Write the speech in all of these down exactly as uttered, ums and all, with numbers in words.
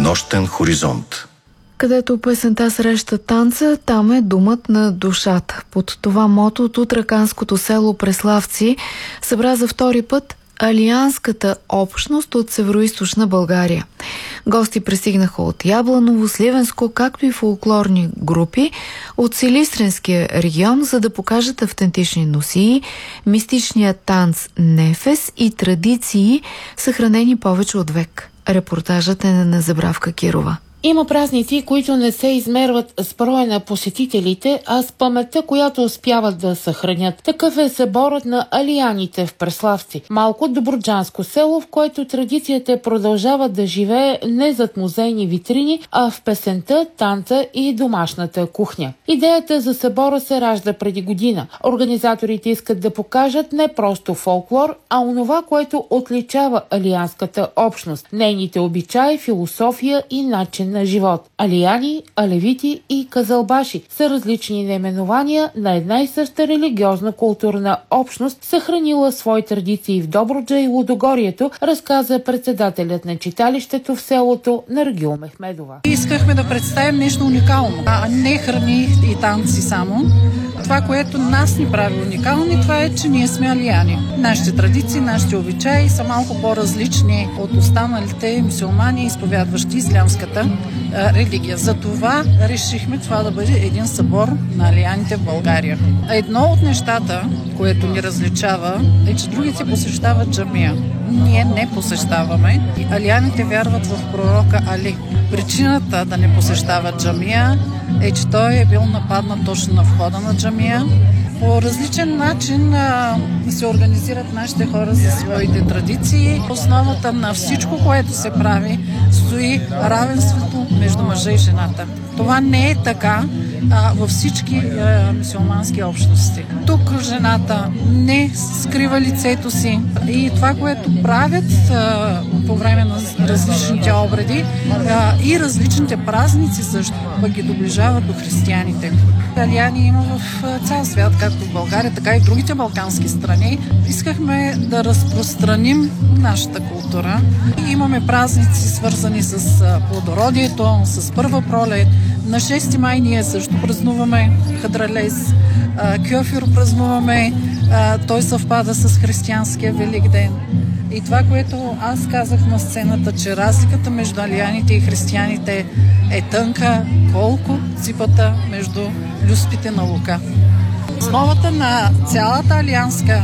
Нощен хоризонт. Където песента среща танца, там е думът на душата. Под това мото от утраканското село Преславци събра за втори път Алианската общност от Североизточна България. Гости пристигнаха от Ябланово, Сливенско, както и фолклорни групи от Силистренския регион, за да покажат автентични носии, мистичния танц Нефес и традиции, съхранени повече от век. Репортажът е на Незабравка Кирова. Има празници, които не се измерват с броя на посетителите, а с паметта, която успяват да съхранят. Такъв е съборът на алияните в Преславци, малко добруджанско село, в което традицията продължава да живее не зад музейни витрини, а в песента, танца и домашната кухня. Идеята за събора се ражда преди година. Организаторите искат да покажат не просто фолклор, а онова, което отличава алианската общност, нейните обичаи, философия и начин на живот. Алияни, алевити и казалбаши са различни наименования на една и съща религиозна културна общност, съхранила свои традиции в Добруджа и Лудогорието, разказа председателят на читалището в селото Наргил Мехмедова. Искахме да представим нещо уникално, а не храни и танци само. Това, което нас ни прави уникални, това е, че ние сме алияни. Нашите традиции, нашите обичаи са малко по-различни от останалите мюсюлмани, изповядващи ислямската а, религия. Затова решихме това да бъде един събор на алияните в България. Едно от нещата, което ни различава, е, че другите посещават джамия. Ние не посещаваме. Алияните вярват в пророка Али. Причината да не посещават джамия е, че той е бил нападнат точно на входа на джамия. По различен начин а, се организират нашите хора за своите традиции. Основата на всичко, което се прави, стои равенството между мъжа и жената. Това не е така а, във всички а, мюсюлмански общности. Тук жената не скрива лицето си и това, което правят а, по време на различните обреди а, и различните празници също, пък ги доближават до християните. Алияни има в цял свят, както в България, така и в другите балкански страни. Искахме да разпространим нашата култура. Имаме празници, свързани с плодородието, с първа пролет. На шести май ние също празнуваме Хадралез, Кьофир празнуваме, той съвпада с християнския Великден. И това, което аз казах на сцената, че разликата между алияните и християните е тънка, колко ципата между люспите на лука. Основата на цялата алианска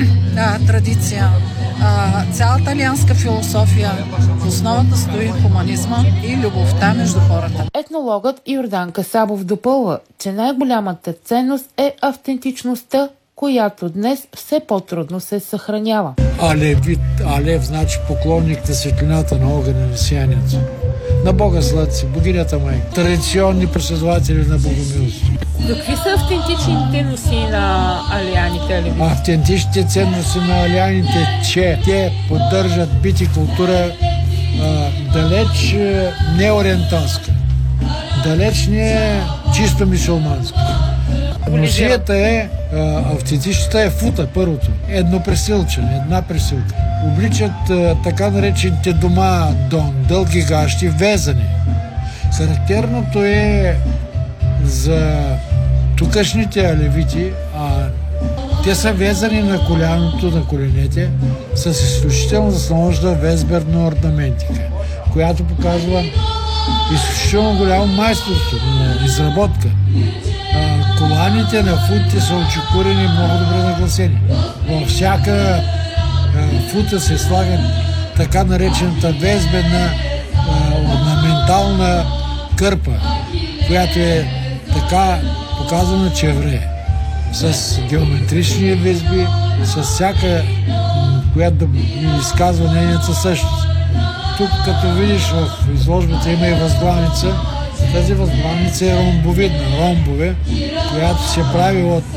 а, традиция, а, цялата алианска философия, в основата стои хуманизма и любовта между хората. Етнологът Йордан Касабов допълва, че най-голямата ценност е автентичността, която днес все по-трудно се съхранява. Алевит, Алев значи поклонник на светлината на огъня на сиянието. На Бога слънце, богинята май, традиционни последователи на богомилство. Какви са автентичните носи на алияните? Автентичните ценности на алияните, че те поддържат бити култура а, далеч не ориенталска, далеч не чисто мюсюлманска. Носията е, автентичната е фута, първото. Едно пресилче, една пресилка. Обличат а, така наречените дома дон, дълги гащи, везани. Характерното е за тукашните алевити, а те са везани на коляното, на коленете, с изключително засножда везберна орнаментика, която показва изключително голямо майсторство на изработка. А, коланите на футите са очекурени много добре нагласени. Във всяка а, фута се слага така наречената везбена а, орнаментална кърпа, която е така показана, че е вре. С геометрични везби, с всяка, която да изказва нейната същност. Тук, като видиш в изложбата, има и възглавница. Тази възглавница е ромбовидна, ромбове, която се прави от